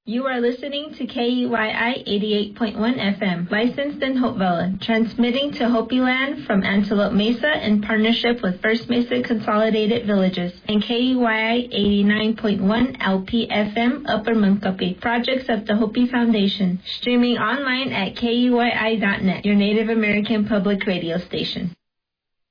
You are listening to KUYI 88.1 FM, licensed in Hopevilla, transmitting to Hopi Land from Antelope Mesa in partnership with First Mesa Consolidated Villages, and KUYI 89.1 LP FM, Upper Munkapi, projects of the Hopi Foundation, streaming online at KUYI.net, your Native American public radio station.